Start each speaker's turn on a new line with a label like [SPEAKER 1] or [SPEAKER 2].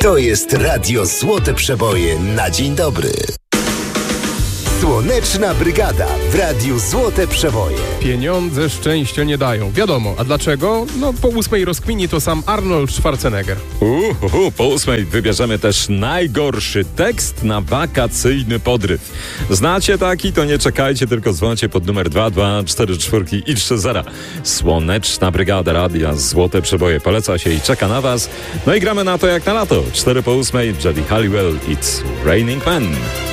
[SPEAKER 1] To jest Radio Złote Przeboje na dzień dobry. Słoneczna Brygada w Radiu Złote Przeboje.
[SPEAKER 2] Pieniądze szczęścia nie dają. Wiadomo. A dlaczego? No po 8 rozkmini to sam Arnold Schwarzenegger.
[SPEAKER 3] Po 8 wybierzemy też najgorszy tekst na wakacyjny podryw. Znacie taki? To nie czekajcie, tylko dzwońcie pod numer 2244 i 30. Słoneczna Brygada Radia Złote Przeboje poleca się i czeka na was. No i gramy na to jak na lato. 4 po 8, Jerry Halliwell, It's Raining Men.